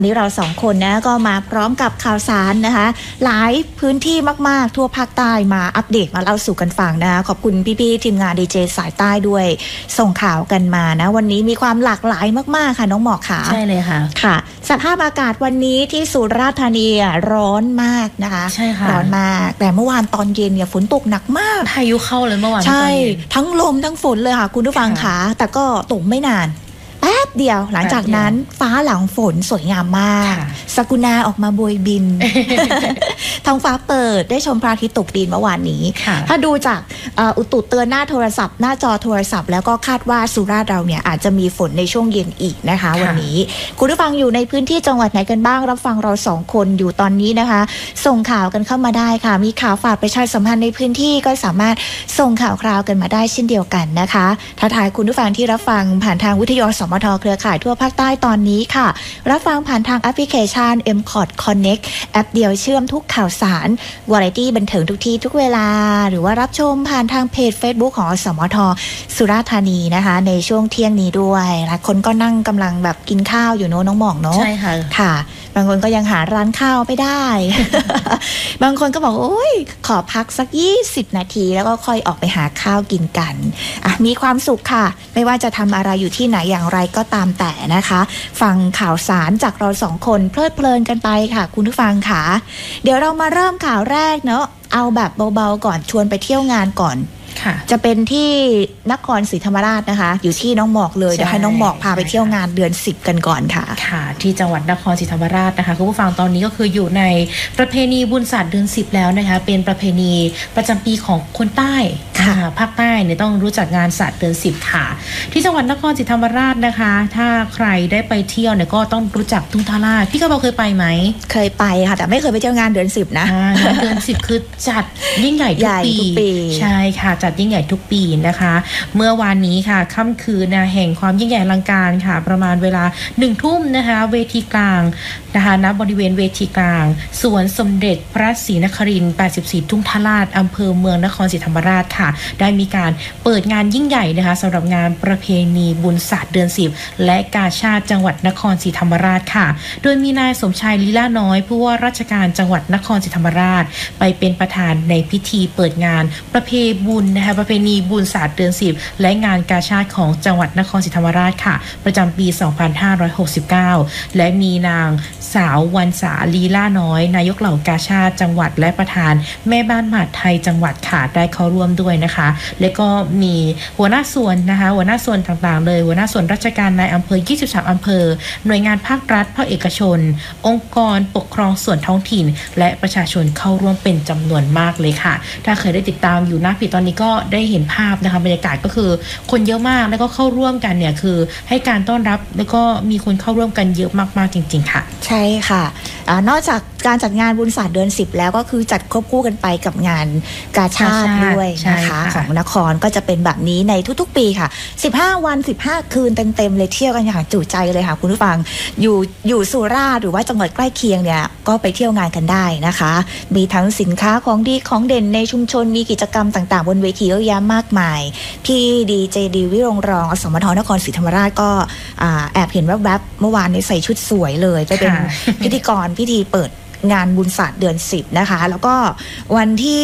นี้เราสองคนนะก็มาพร้อมกับข่าวสารนะคะหลายพื้นที่มากๆทั่วภาคใต้มาอัปเดตมาเล่าสู่กันฟังนะคะขอบคุณพี่ๆทีมงานดีเจสายใต้ด้วยส่งข่าวกันมานะวันนี้มีความหลากหลายมากๆค่ะน้องหมอกค่ะใช่เลยค่ะค่ะสภาพอากาศวันนี้ที่สุราษฎร์ธานีร้อนมากนะคะใช่ค่ะร้อนมากแต่เมื่อวานตอนเย็นเนี่ยฝนตกหนักมากพายุเข้าเลยเมื่อวานใช่ทั้งลมทั้งฝนเลยค่ะคุณผู้ฟังค่ะแต่ก็ตกไม่นานแป๊บเดียวหลังจากนั้นฟ้าหลังฝนสวยงามมากสกุณาออกมาโบยบิน ท้องฟ้าเปิดได้ชมพระอาทิตย์ตกดินเมื่อวานนี้ถ้าดูจากอุตุเตือนหน้าโทรศัพท์หน้าจอโทรศัพท์แล้วก็คาดว่าสุราษฎร์เราเนี่ยอาจจะมีฝนในช่วงเย็นอีกนะคะวันนี้คุณผู้ฟังอยู่ในพื้นที่จังหวัดไหนกันบ้างรับฟังเรา2คนอยู่ตอนนี้นะคะส่งข่าวกันเข้ามาได้ค่ะมีข่าวฝากประชาสัมพันธ์ในพื้นที่ก็สามารถส่งข่าวคราวกันมาได้เช่นเดียวกันนะคะถ้าทายคุณผู้ฟังที่รับฟังผ่านทางวิทยุสมทเครือข่ายทั่วภาคใต้ตอนนี้ค่ะรับฟังผ่านทางแอปพลิเคชัน MCOT Connect แอปเดียวเชื่อมทุกข่าวสารวาไรตี้บันเทิงทุกที่ทุกเวลาหรือว่ารับชมผ่านทางเพจ Facebook ของสมทสุราษฎร์ธานีนะคะในช่วงเที่ยงนี้ด้วยหลายคนก็นั่งกำลังแบบกินข้าวอยู่เนาะน้องหมองเนาะใช่ค่ะค่ะบางคนก็ยังหาร้านข้าวไม่ได้ บางคนก็บอกโอ้ยขอพักสัก20นาทีแล้วก็ค่อยออกไปหาข้าวกินกันมีความสุขค่ะไม่ว่าจะทำอะไรอยู่ที่ไหนอย่างไรก็ตามแต่นะคะฟังข่าวสารจากเรา2คนเพลิดเพลินกันไปค่ะคุณผู้ฟังค่ะเดี๋ยวเรามาเริ่มข่าวแรกเนาะเอาแบบเบาๆก่อนชวนไปเที่ยวงานก่อนจะเป็นที่นครศรีธรรมราชนะคะอยู่ที่น้องหมอกเลยเดี๋ยวให้น้องหมอกพาไปเที่ยวงานเดือน10กันก่อนค่ะค่ะที่จังหวัดนครศรีธรรมราชนะคะคุณผู้ฟังตอนนี้ก็คืออยู่ในประเพณีบุญศาสตร์เดือน10แล้วนะคะเป็นประเพณีประจำปีของคนใต้ภาคใต้เนี่ยต้องรู้จักงานศาสตร์เดือน10ค่ะที่จังหวัดนครศรีธรรมราชนะคะถ้าใครได้ไปเที่ยวเนี่ยก็ต้องรู้จักทุ่งท่าลาดพี่กระเบาเคยไปไหมเคยไปค่ะแต่ไม่เคยไปเที่ยวงานเดือน10นะเดือน10คือจัดยิ่งใหญ่ทุกปีใช่ค่ะจัดยิ่งใหญ่ทุกปีนะคะเมื่อวานนี้ค่ะค่ำคืนแห่งความยิ่งใหญ่อลังการค่ะประมาณเวลา 1 ทุ่มนะคะเวทีกลางนะคะณบริเวณเวทีกลางสวนสมเด็จพระศรีนครินทร์84ทุ่งท่าลาดอำเภอเมืองนครศรีธรรมราชค่ะได้มีการเปิดงานยิ่งใหญ่นะคะสำหรับงานประเพณีบุญศาสตร์เดือน10และกาชาดจังหวัดนครศรีธรรมราชค่ะโดยมีนายสมชายลีลาน้อยผู้ว่าราชการจังหวัดนครศรีธรรมราชไปเป็นประธานในพิธีเปิดงานประเพณีบุญนะคะประเพณีบุญศาสตร์เดือน10และงานกาชาดของจังหวัดนครศรีธรรมราชค่ะประจำปี 2569 และมีนางสาววรรษาลีลาน้อยนายกเหล่ากาชาดจังหวัดและประธานแม่บ้านมหาดไทยจังหวัดค่ะได้เข้าร่วมด้วยนะคะและก็มีหัวหน้าส่วนนะคะหัวหน้าส่วนต่างๆเลยหัวหน้าส่วนราชการในอำเภอ23อำเภอหน่วยงานภาครัฐภาคเอกชนองค์กรปกครองส่วนท้องถิ่นและประชาชนเข้าร่วมเป็นจำนวนมากเลยค่ะถ้าเคยได้ติดตามอยู่หน้าเพจตอนนี้ก็ได้เห็นภาพนะคะบรรยากาศก็คือคนเยอะมากแล้วก็เข้าร่วมกันเนี่ยคือให้การต้อนรับแล้วก็มีคนเข้าร่วมกันเยอะมากๆจริงๆค่ะใช่ค่ะนอกจากการจัดงานบุญศาสตร์เดือน10แล้วก็คือจัดควบคู่กันไปกับงานกาชาดด้วยนะคะของนครก็จะเป็นแบบนี้ในทุกๆปีค่ะ15วัน15คืนเต็มๆเลยเที่ยวกันอย่างจุใจเลยค่ะคุณผู้ฟังอยู่สุราษฎร์หรือว่าจังหวัดใกล้เคียงเนี่ยก็ไปเที่ยวงานกันได้นะคะมีทั้งสินค้าของดีของเด่นในชุมชนมีกิจกรรมต่างๆบนเวทีเยอะแยะมากมายพี่ดีเจดีวิรงรองอสมทนครศรีธรรมราชก็แอบเห็นแวบๆเมื่อวานนี้ใส่ชุดสวยเลยไปเป็นพิธีกรพิธีเปิดงานบุญศาสตร์เดือน10นะคะแล้วก็วันที่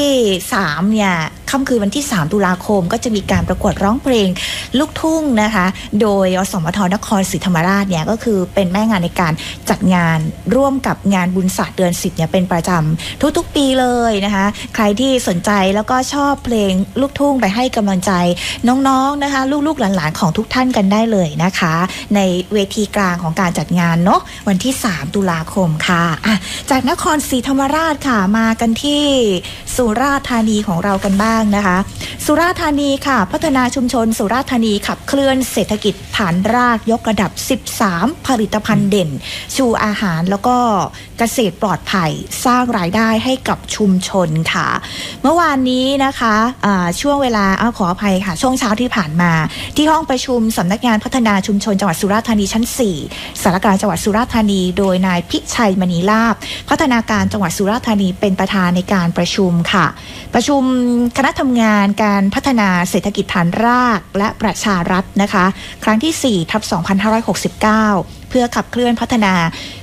3เนี่ยค่ำคืนวันที่3ตุลาคมก็จะมีการประกวดร้องเพลงลูกทุ่งนะคะโดยอสมทนครศรีธรรมราชเนี่ยก็คือเป็นแม่งานในการจัดงานร่วมกับงานบุญศาสตร์เดือน10เนี่ยเป็นประจำทุกๆปีเลยนะคะใครที่สนใจแล้วก็ชอบเพลงลูกทุ่งไปให้กำลังใจน้องๆนะคะลูกๆหลานๆของทุกท่านกันได้เลยนะคะในเวทีกลางของการจัดงานเนาะวันที่3ตุลาคมค่ะจากนครศรีธรรมราชค่ะมากันที่สุราษฎร์ธานีของเรากันบ้างนะคะสุราษฎร์ธานีค่ะพัฒนาชุมชนสุราษฎร์ธานีขับเคลื่อนเศรษฐกิจฐานรากยกระดับ13ผลิตภัณฑ์เด่นชูอาหารแล้วก็เกษตรปลอดภัยสร้างรายได้ให้กับชุมชนค่ะเมื่อวานนี้นะคะช่วงเวลาขออภัยค่ะช่วงเช้าที่ผ่านมาที่ห้องประชุมสำนักงานพัฒนาชุมชนจังหวัดสุราษฎร์ธานีชั้น4สารกลางจังหวัดสุราษฎร์ธานีโดยนายพิชัยมณีลาภพัฒนาการจังหวัดสุราษฎร์ธานีเป็นประธานในการประชุมค่ะประชุมคณะทำงานการพัฒนาเศรษฐกิจฐานรากและประชารัฐนะคะครั้งที่4/2569 เพื่อขับเคลื่อนพัฒนา